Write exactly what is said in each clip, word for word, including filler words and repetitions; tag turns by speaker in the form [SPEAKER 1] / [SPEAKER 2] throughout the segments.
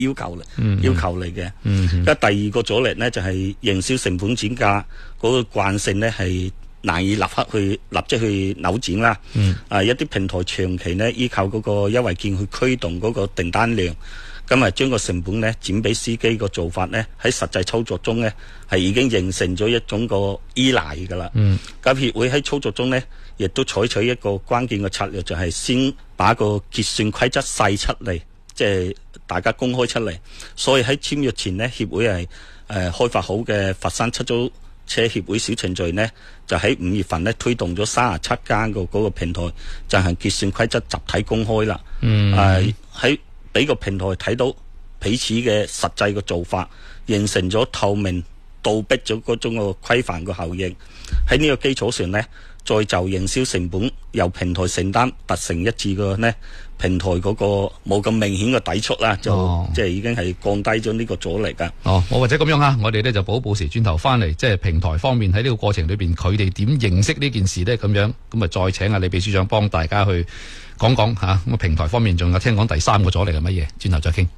[SPEAKER 1] 要求嚟、嗯、要求嚟嘅。咁、嗯、第二個阻力呢，就係、是、營銷成本轉嫁嗰個慣性呢，係難以立刻去立即去扭轉啦。嗯、啊，一啲平台長期呢，依靠嗰個優惠券去驅動嗰個訂單量，咁啊將個成本呢轉俾司機個做法呢，喺實際操作中呢，係已經形成咗一種個依賴㗎啦。咁、嗯、協會喺操作中呢，亦都採取一個關鍵嘅策略，就係先把個結算規則細出嚟，即係大家公開出嚟。所以喺簽約前呢，協會係誒、呃、開發好嘅佛山出租車協會小程序呢，就喺五月份呢推動咗三十七間個嗰個平台進行結算規則集體公開啦。嗯，誒喺俾個平台睇到彼此嘅實際嘅做法，形成咗透明，倒逼咗嗰種個規範嘅效應。喺呢個基礎上呢，再就營銷成本由平台承擔達成一致嘅呢，平台嗰個冇咁明顯嘅抵觸啦，就、哦、即係已經係降低咗呢個阻力噶。
[SPEAKER 2] 哦，我或者咁樣啊，我哋咧就補補時轉頭翻嚟，即係平台方面喺呢個過程裏邊，佢哋點認識呢件事呢？咁樣咁啊，再請阿李秘書長幫大家去講講吓。咁啊，平台方面仲有聽講第三個阻力係乜嘢？轉頭再傾。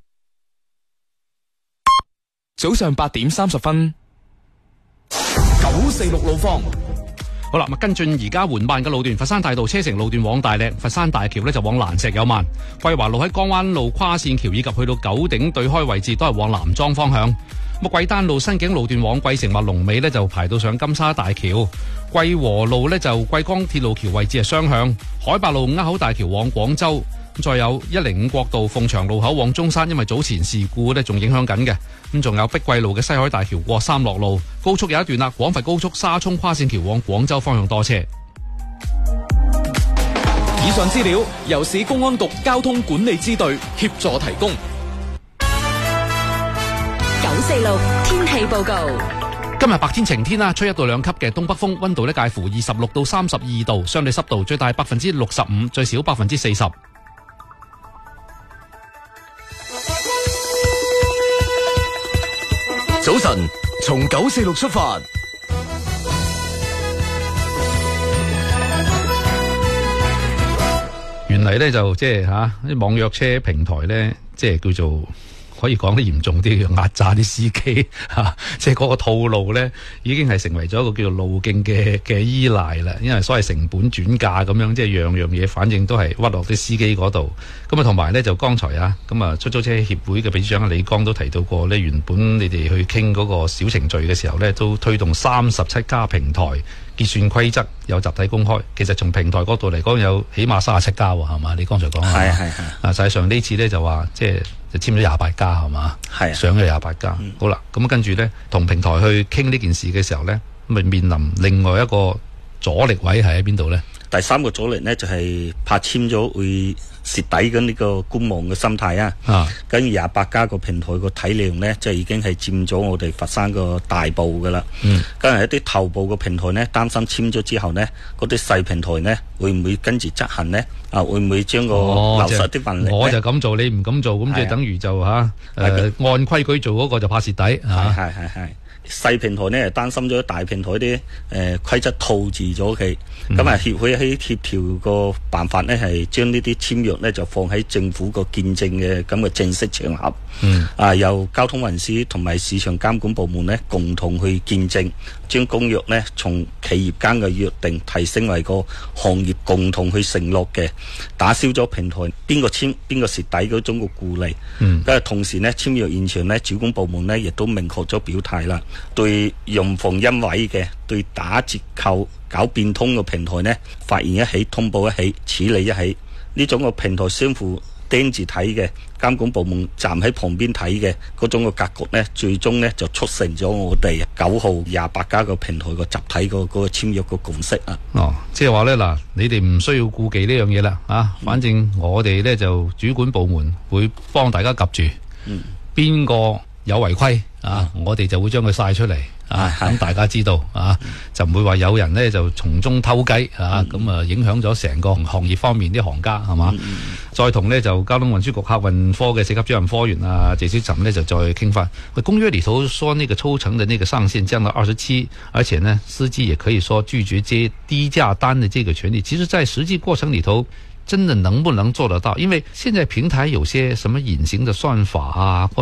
[SPEAKER 3] 早上八點三十分，九四六路況。
[SPEAKER 2] 好啦，跟進而家緩慢嘅路段，佛山大道車城路段往大嶺，佛山大橋呢就往蘭石有慢，桂華路喺江灣路跨線橋以及去到九鼎對開位置都係往南莊方向。咁桂丹路新景路段往桂城或龍尾呢就排到上金沙大橋，桂和路呢就桂江鐵路橋位置係雙向，海八路鴉口大橋往廣州。再有一零五國道鳳翔路口往中山，因為早前事故呢仲影響緊嘅。咁仲有碧桂路嘅西海大橋過三樂路，高速有一段啦，廣佛高速沙涌跨線橋往廣州方向多車。
[SPEAKER 3] 以上資料由市公安局交通管理支隊協助提供。
[SPEAKER 4] 九四六天氣報告。
[SPEAKER 2] 今日白天晴天啦，吹一到兩級嘅東北風，溫度呢介乎二十六到三十二度，相對濕度最大百分之六十五，最少百分之四十。
[SPEAKER 3] 早晨，從九四六出發。
[SPEAKER 2] 原嚟咧就即係吓啲網約車平台咧，即係叫做可以講得嚴重啲，叫壓榨啲司機吓，即係嗰個套路咧，已經係成為咗一個叫做路徑嘅嘅依賴啦。因為所謂成本轉嫁咁樣，即係樣樣嘢，反正都係屈落啲司機嗰度。咁啊，同埋咧就剛才啊，咁啊出租車協會嘅秘書長李剛都提到過咧，原本你哋去傾嗰個小程序嘅時候咧，都推動三十七家平台結算規則有集體公開。其實從平台角度嚟講，有起碼三十七家喎，係嘛？你剛才講係係係啊，實際上呢次咧就話即係就簽咗廿八家係嘛？係上咗廿八家。嗯、好啦，咁跟住咧同平台去傾呢件事嘅時候咧，咁咪面臨另外一個阻力位係喺邊度咧？
[SPEAKER 1] 第三個阻力呢，就係、是、怕簽咗會蝕底嘅呢個觀望嘅心態啊！啊，跟住廿八家個平台個體量呢，即係已經係佔咗我哋佛山個大部噶啦。嗯，跟住一啲頭部嘅平台呢，擔心簽咗之後呢，嗰啲細平台呢，會唔會跟住執行呢？啊，會唔會將個流失啲運力、哦？
[SPEAKER 2] 我就咁做，你唔咁做，咁就等於就吓誒、呃、按規矩做嗰個就怕蝕底。係
[SPEAKER 1] 係係係。細平台呢，擔心咗大平台啲誒規則套住咗佢，咁啊協會喺協調個辦法呢，係將呢啲簽約呢，就放喺政府個見證嘅咁嘅正式場合，嗯、啊由交通運輸同埋市場監管部門呢，共同去見證，將公約呢，從企業間嘅約定提升為個行業共同去承諾嘅，打消咗平台邊個簽邊個蝕底嗰種個顧慮。嗯，咁啊同時呢，簽約現場呢，主管部門呢，亦都明確咗表態啦。對用逢因位嘅，對打折扣搞變通嘅平台呢，發現一起通報一起處理一起，呢種個平台相互盯住睇嘅，監管部門站喺旁邊睇嘅嗰種個格局呢，最終呢就促成咗我哋九號廿八家個平台個集體個嗰個簽約個共識啊！
[SPEAKER 2] 哦，即係話呢，嗱，你哋唔需要顧忌呢樣嘢啦，啊，反正我哋呢就主管部門會幫大家及住，嗯，邊個有違規啊，嗯、我哋就會將佢晒出嚟啊，咁大家知道啊，嗯、就唔會話有人呢就從中偷雞啊，咁、嗯、啊影響咗成個行業方面啲行家係嘛？嗯、再同呢就交通運輸局客運科嘅四級主任科員啊謝小岑呢就再傾翻，公約裏頭說那個抽成的那個上限降到二十七，而且呢司機也可以說拒絕接低價單的這個權利，其實在實際過程裏頭真的能不能做得到？因為現在平台有些什麼隱形的算法啊，